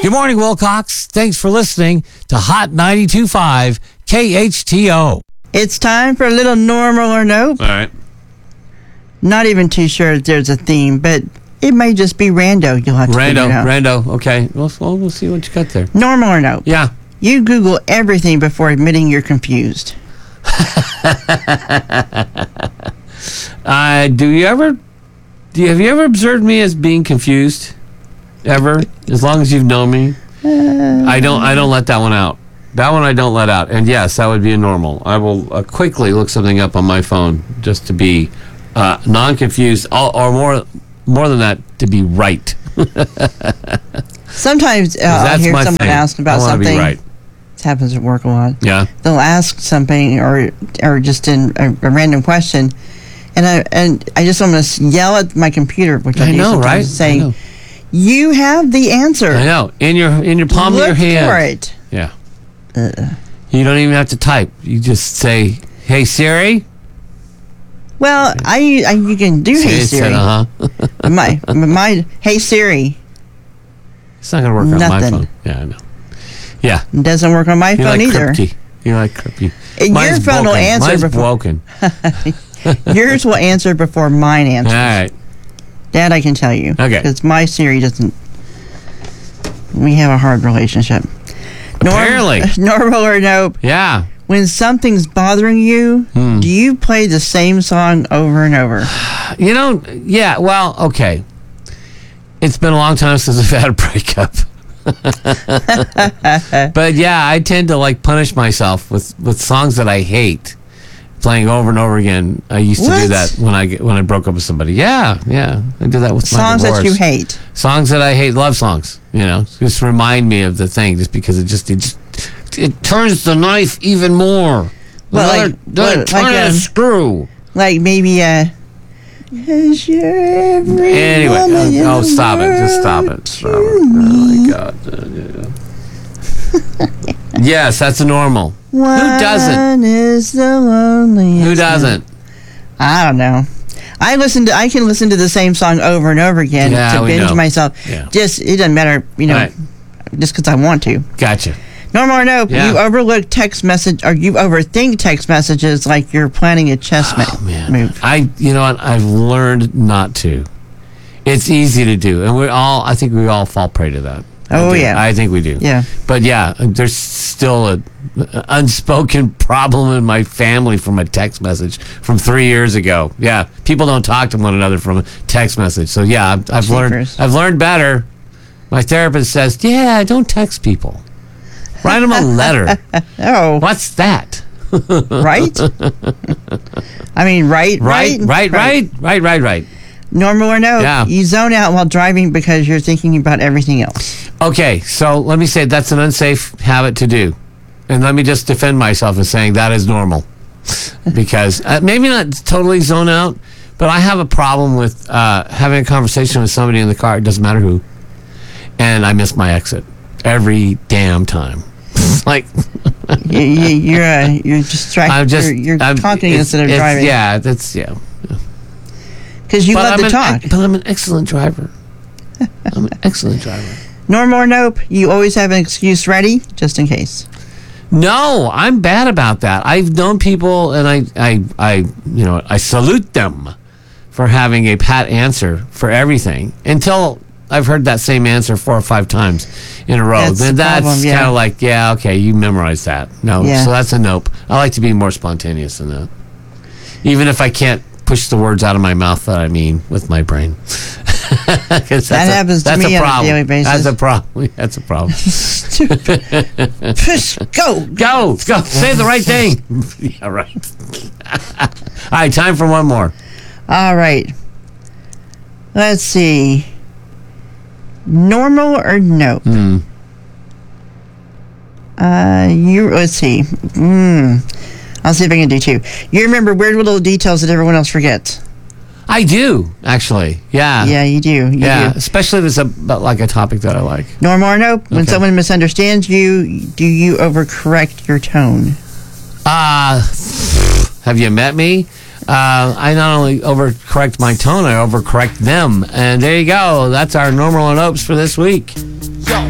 Good morning, Wilcox. Thanks for listening to Hot 92.5 KHTO. It's time for a little normal or nope. All right. Not even too sure if there's a theme, but it may just be rando. You'll have to figure it out. Rando. Okay. We'll see what you got there. Normal or nope? Yeah. You Google everything before admitting you're confused. Have you ever observed me as being confused? Ever? As long as you've known me, I don't let that one out. That one I don't let out. And yes, that would be a normal. I will quickly look something up on my phone just to be non-confused, or more than that, to be right. Sometimes I hear someone ask about something. Be right. This happens at work a lot. Yeah. They'll ask something or just in a random question, and I just want to yell at my computer, which I do know, right? Saying, "You have the answer." I know, in your palm of your hand. Look for it. Yeah. You don't even have to type. You just say, "Hey Siri." Well, you can do Hey Siri. my Hey Siri. It's not gonna work on my phone. Yeah, I know. Yeah. It doesn't work on my phone either. You like Kripke. Your phone will answer Mine's before. broken. Yours will answer before mine answers. All right. That I can tell you. Okay. Because my Siri doesn't. We have a hard relationship. Apparently. Normal or nope? Yeah. When something's bothering you, do you play the same song over and over? Yeah, well, okay. It's been a long time since I've had a breakup. But yeah, I tend to punish myself with songs that I hate, playing over and over again. I used to do that when I broke up with somebody. Yeah, I do that with songs my divorce. That you hate. Songs that I hate, love songs. Just remind me of the thing, just because it turns the knife even more. Well, turn a screw. Like maybe Anyway, stop it. Just stop it. Oh my God. Yes, that's a normal. Who doesn't? Is the loneliest. Who doesn't? I don't know. I can listen to the same song over and over again to binge myself. Yeah. It doesn't matter, right. Just because I want to. Gotcha. Normal or nope, you overlook text message, or you overthink text messages like you're planning a chess move. You know what? I've learned not to. It's easy to do, and I think we all fall prey to that. I think we do. Yeah. But yeah, there's still an unspoken problem in my family from a text message from 3 years ago. Yeah, people don't talk to one another from a text message. So yeah, I've learned better. My therapist says, don't text people. Write them a letter. Oh. What's that? Right? I mean, right. Normal or no, you zone out while driving because you're thinking about everything else. Okay, so let me say that's an unsafe habit to do. And let me just defend myself in saying that is normal. Because maybe not totally zone out, but I have a problem with having a conversation with somebody in the car, it doesn't matter who, and I miss my exit every damn time. You're distracted. You're talking instead of driving. Because you love to talk. But I'm an excellent driver. Normal or nope, you always have an excuse ready just in case. No, I'm bad about that. I've known people, and I salute them for having a pat answer for everything until I've heard that same answer 4 or 5 times in a row. Then that's kind of like, okay, you memorized that. No, so that's a nope. I like to be more spontaneous than that. Even if I can't push the words out of my mouth that I mean with my brain. That happens to me on a daily basis. That's a problem. That's a problem. Push, go. Say the right thing. Yeah, right. All right, time for one more. All right. Let's see. Normal or nope? Let's see. I'll see if I can do 2. You remember weird little details that everyone else forgets. I do, actually. Yeah. Yeah, you do. You do. Especially if it's about a topic that I like. Normal or nope? When someone misunderstands you, do you overcorrect your tone? Have you met me? I not only overcorrect my tone, I overcorrect them. And there you go. That's our normal and nopes for this week.